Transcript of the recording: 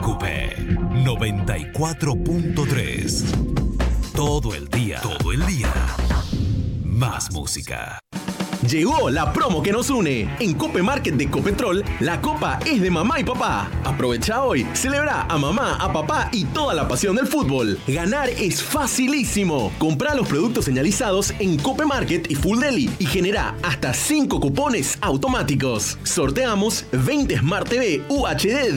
Coupé 94.3. Todo el día. Más música. Llegó la promo que nos une. En Cope Market de Copetrol, la copa es de mamá y papá. Aprovecha hoy, celebra a mamá, a papá y toda la pasión del fútbol. Ganar es facilísimo. Compra los productos señalizados en Cope Market y Full Deli y genera hasta 5 cupones automáticos. Sorteamos 20 Smart TV UHD